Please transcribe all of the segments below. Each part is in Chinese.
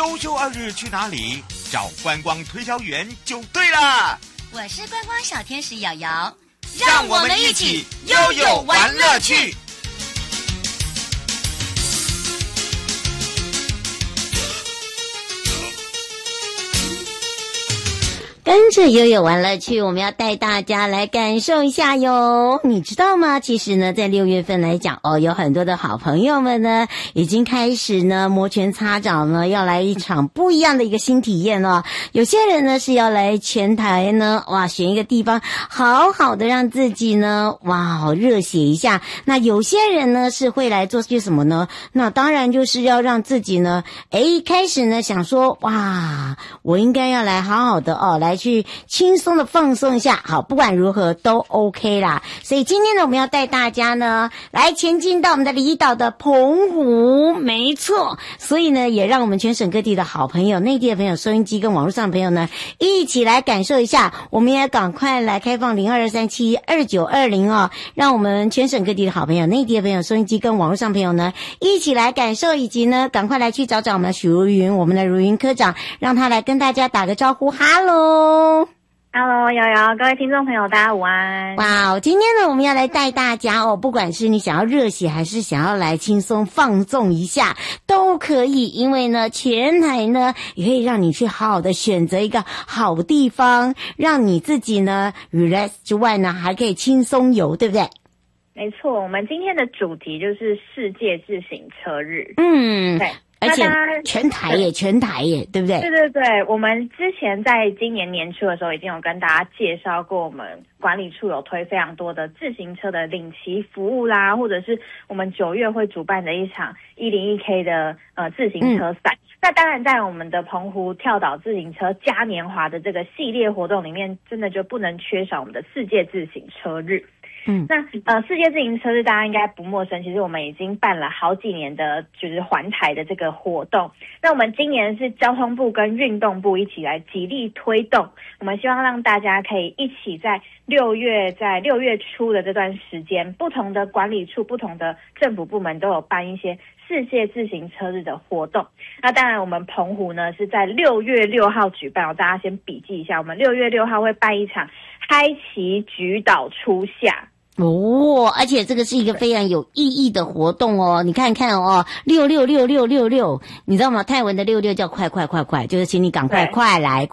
周休2日去哪里？找观光推销员就对了。 我是观光小天使瑶瑶， 让我们一起悠悠玩乐趣。 跟着悠悠玩乐趣，我们要带大家来感受一下哟。你知道吗？其实呢，在6月份来讲有很多的好朋友们呢，已经开始呢摩拳擦掌呢，要来一场不一样的一个新体验哦。有些人呢是要来全台呢，选一个地方，好好的让自己呢，热血一下。那有些人呢是会来做些什么呢？那当然就是要让自己呢，开始呢想说，我应该要来好好的来去轻松的放松一下，好，不管如何都 OK 啦。所以今天呢，我们要带大家呢来前进到我们的离岛的澎湖，没错。所以呢，也让我们全省各地的好朋友、内地的朋友、收音机跟网络上的朋友呢，一起来感受一下。我们也赶快来开放0223712920让我们全省各地的好朋友、内地的朋友、收音机跟网络上的朋友呢，一起来感受，以及呢，赶快来去找找我们的许如云，我们的如云科长，让他来跟大家打个招呼。 Hello， 瑶瑶，各位听众朋友，大家午安。 今天呢，我们要来带大家不管是你想要热血，还是想要来轻松放纵一下，都可以。因为呢，全台呢也可以让你去好好的选择一个好地方，让你自己呢 relax 之外呢，还可以轻松游，对不对？ 没错，我们今天的主题就是世界自行车日。 对。而且全台耶，对不对？ 对，我们之前在今年年初的时候已经有跟大家介绍过，我们管理处有推非常多的自行车的领骑服务啦，或者是我们9月会主办的一场101K 的自行车赛。那当然在我们的澎湖跳岛自行车嘉年华的这个系列活动里面，真的就不能缺少我们的世界自行车日。那世界自行车日大家应该不陌生，其实我们已经办了好几年的就是环台的这个活动。那我们今年是交通部跟运动部一起来极力推动，我们希望让大家可以一起在6月初的这段时间，不同的管理处、不同的政府部门都有办一些世界自行车日的活动。那当然我们澎湖呢是在6月6号举办，大家先笔记一下，我们6月6号会办一场嗨旗举岛初夏。 而且这个是一个非常有意义的活动哦。你看看666666，你知道吗？泰文的66叫快，就是请你赶快快来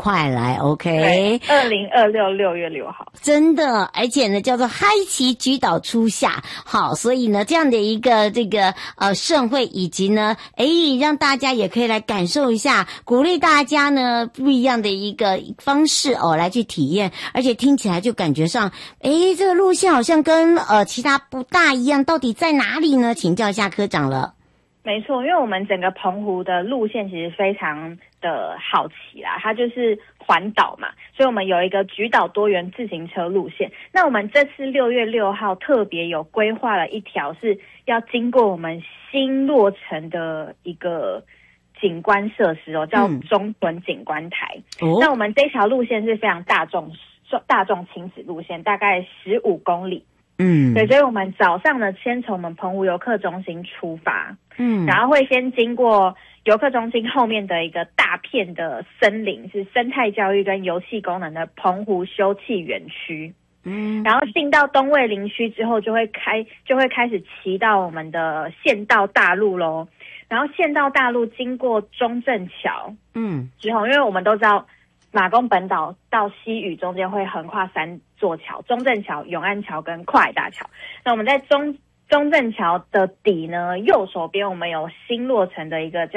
OK。 2026 6月6号， 真的，而且呢叫做嗨旗举岛初夏。好，所以呢这样的一个盛会，以及呢让大家也可以来感受一下，鼓励大家呢不一样的一个方式来去体验，而且听起来就感觉上这个路线好像跟其他不大一样，到底在哪里呢？请教一下科长了。 没错，因为我们整个澎湖的路线其实非常的好骑啦，它就是环岛嘛，所以我们有一个举岛多元自行车路线。那我们这次6月6号特别有规划了一条是要经过我们新落成的一个景观设施叫中屯景观台。那我们这条路线是非常大众亲子路线，大概15公里。对，所以我们早上呢，先从我们澎湖游客中心出发，然后会先经过游客中心后面的一个大片的森林，是生态教育跟游戏功能的澎湖休憩园区。然后进到东卫林区之后，就会开始骑到我们的县道大路咯。然后县道大路经过中正桥，之后因为我们都知道马公本岛到西屿中间会横跨3座桥，中正桥、永安桥跟跨海大桥。那我们在中正桥的底呢，右手边我们有新落成的一个